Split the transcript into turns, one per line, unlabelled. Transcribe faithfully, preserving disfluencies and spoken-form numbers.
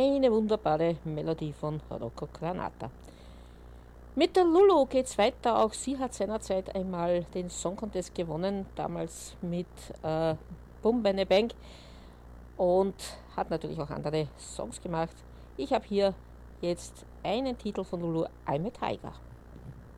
eine wunderbare Melodie von Rocco Granata. Mit der Lulu geht's weiter. Auch sie hat seinerzeit einmal den Song Contest gewonnen, damals mit äh, Bum Bene Bang, und hat natürlich auch andere Songs gemacht. Ich habe hier jetzt einen Titel von Lulu, I'm a Tiger.